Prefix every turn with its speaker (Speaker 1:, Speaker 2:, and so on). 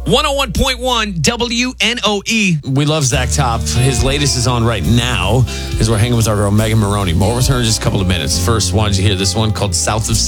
Speaker 1: 101.1 WNOE.
Speaker 2: We love Zach Top. His latest is on right now as we're hanging with our girl Megan Maroney. More return in just a couple of minutes. First, why don't you hear this one called South of